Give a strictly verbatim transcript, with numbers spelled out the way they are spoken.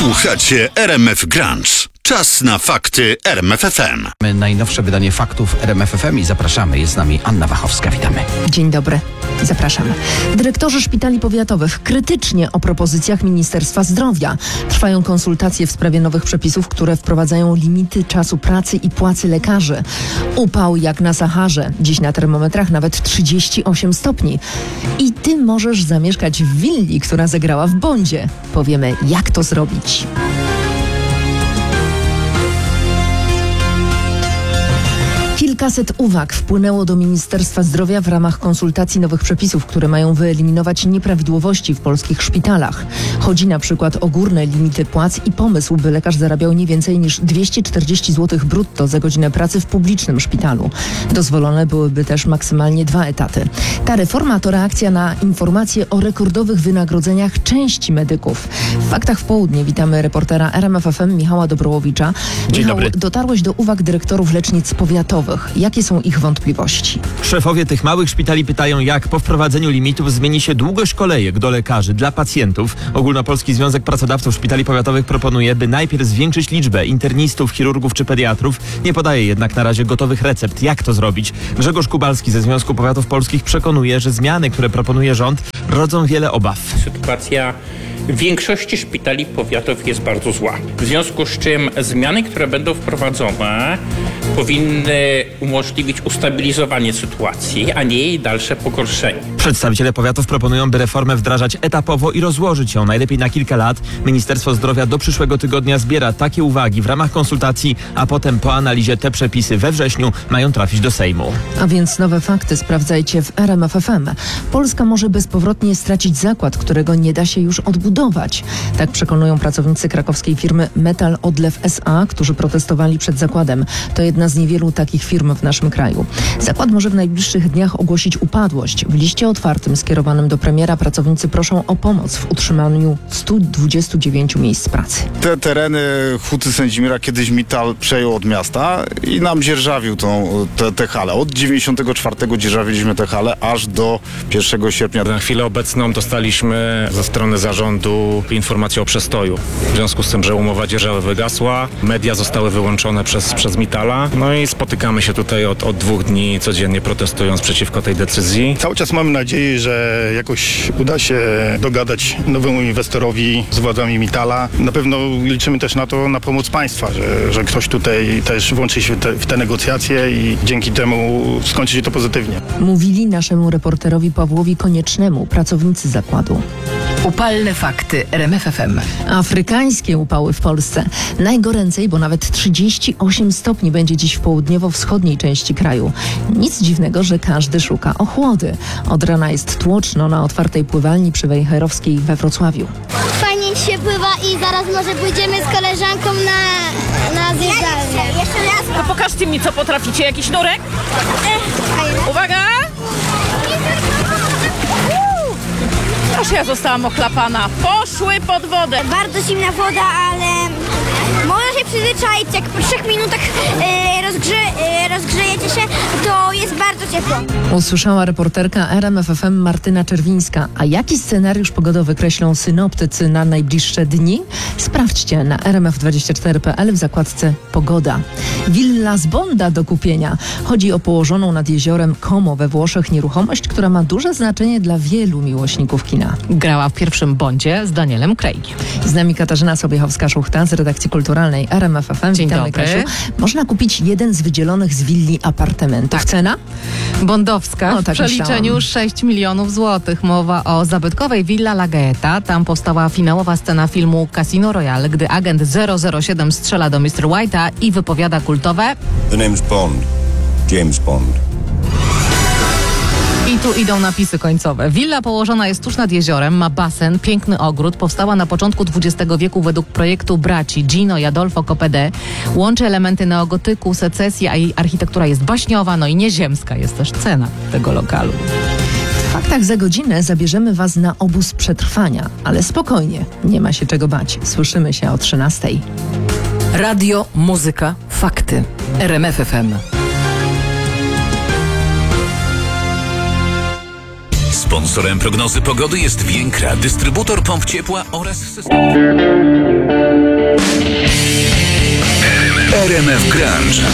Słuchacie R M F Grunge. Czas na fakty R M F F M. Najnowsze wydanie faktów R M F F M i zapraszamy. Jest z nami Anna Wachowska. Witamy. Dzień dobry. Zapraszamy. Dyrektorzy szpitali powiatowych krytycznie o propozycjach Ministerstwa Zdrowia. Trwają konsultacje w sprawie nowych przepisów, które wprowadzają limity czasu pracy i płacy lekarzy. Upał jak na Saharze. Dziś na termometrach nawet trzydzieści osiem stopni. I ty możesz zamieszkać w willi, która zagrała w Bondzie. Powiemy, jak to zrobić. Kilkaset uwag wpłynęło do Ministerstwa Zdrowia w ramach konsultacji nowych przepisów, które mają wyeliminować nieprawidłowości w polskich szpitalach. Chodzi na przykład o górne limity płac i pomysł, by lekarz zarabiał nie więcej niż dwieście czterdzieści złotych brutto za godzinę pracy w publicznym szpitalu. Dozwolone byłyby też maksymalnie dwa etaty. Ta reforma to reakcja na informacje o rekordowych wynagrodzeniach części medyków. W Faktach w Południe witamy reportera R M F F M Michała Dobrołowicza. Dzień Michał, dobry. dotarłeś do uwag dyrektorów lecznic powiatowych. Jakie są ich wątpliwości? Szefowie tych małych szpitali pytają, jak po wprowadzeniu limitów zmieni się długość kolejek do lekarzy dla pacjentów. Ogólnopolski Związek Pracodawców Szpitali Powiatowych proponuje, by najpierw zwiększyć liczbę internistów, chirurgów czy pediatrów. Nie podaje jednak na razie gotowych recept, jak to zrobić. Grzegorz Kubalski ze Związku Powiatów Polskich przekonuje, że zmiany, które proponuje rząd, rodzą wiele obaw. Sytuacja w większości szpitali powiatowych jest bardzo zła. W związku z czym zmiany, które będą wprowadzone, powinny umożliwić ustabilizowanie sytuacji, a nie jej dalsze pogorszenie. Przedstawiciele powiatów proponują, by reformę wdrażać etapowo i rozłożyć ją najlepiej na kilka lat. Ministerstwo Zdrowia do przyszłego tygodnia zbiera takie uwagi w ramach konsultacji, a potem po analizie te przepisy we wrześniu mają trafić do Sejmu. A więc nowe fakty sprawdzajcie w R M F F M. Polska może bezpowrotnie stracić zakład, którego nie da się już odbudować. Tak przekonują pracownicy krakowskiej firmy Metal Odlew S A, którzy protestowali przed zakładem. To jedna z niewielu takich firm w naszym kraju. Zakład może w najbliższych dniach ogłosić upadłość. W liście otwartym skierowanym do premiera pracownicy proszą o pomoc w utrzymaniu stu dwudziestu dziewięciu miejsc pracy. Te tereny Huty Sędzimira kiedyś Metal przejął od miasta i nam dzierżawił tą, te, te hale. Od dziewięćdziesiątego czwartego dzierżawiliśmy te hale aż do pierwszego sierpnia. Na chwilę obecną dostaliśmy ze strony zarządu informację o przestoju. W związku z tym, że umowa dzierżawy wygasła, media zostały wyłączone przez, przez Metala. No i spotykamy się tutaj od, od dwóch dni codziennie protestując przeciwko tej decyzji. Cały czas mamy nadzieję, że jakoś uda się dogadać nowemu inwestorowi z władzami Metala. Na pewno liczymy też na to, na pomoc państwa, że, że ktoś tutaj też włączy się w te, w te negocjacje i dzięki temu skończy się to pozytywnie. Mówili naszemu reporterowi Pawłowi Koniecznemu pracownicy zakładu. Upalne fakty R M F F M. Afrykańskie upały w Polsce. Najgoręcej, bo nawet trzydzieści osiem stopni będzie dziś w południowo-wschodniej części kraju. Nic dziwnego, że każdy szuka ochłody. Od rana jest tłoczno na otwartej pływalni przy Wejherowskiej we Wrocławiu. Fajnie się pływa i zaraz może pójdziemy z koleżanką na, na zjeżdżalnię. Jeszcze raz. To pokażcie mi, co potraficie. Jakiś nurek? Uwaga! Aż ja zostałam ochlapana. Poszły pod wodę. Bardzo zimna woda, ale można się przyzwyczaić. Jak po trzech minutach e, rozgrze, e, rozgrzejecie się, to jest bardzo ciepło. Usłyszała reporterka R M F F M Martyna Czerwińska. A jaki scenariusz pogodowy kreślą synoptycy na najbliższe dni? Sprawdźcie na r m f dwadzieścia cztery kropka p l w zakładce Pogoda. Willa z Bonda do kupienia. Chodzi o położoną nad jeziorem Como we Włoszech nieruchomość, która ma duże znaczenie dla wielu miłośników kina. Grała w pierwszym Bondzie z Danielem Craigiem. Z nami Katarzyna Sobiechowska-Szuchta z redakcji kulturalnej R M F F M. Dzień Witamy, dobry. Kasiu. Można kupić jeden z wydzielonych z willi apartamentów. Tak. Cena? Bondowska O, w tak przeliczeniu myślałam. sześć milionów złotych. Mowa o zabytkowej Villa La Gaeta. Tam powstała finałowa scena filmu Casino Royale, gdy agent zero zero siedem strzela do mister White'a i wypowiada kultowe: The name's Bond. James Bond. I tu idą napisy końcowe. Willa położona jest tuż nad jeziorem, ma basen, piękny ogród. Powstała na początku dwudziestego wieku według projektu braci Gino i Adolfo Copede. Łączy elementy neogotyku, secesji, a jej architektura jest baśniowa, no i nieziemska jest też cena tego lokalu. W Faktach za godzinę zabierzemy Was na obóz przetrwania. Ale spokojnie, nie ma się czego bać. Słyszymy się o trzynastej. Radio, muzyka, fakty. R M F F M. Sponsorem prognozy pogody jest Więkra, dystrybutor pomp ciepła oraz system. R M F Grunge.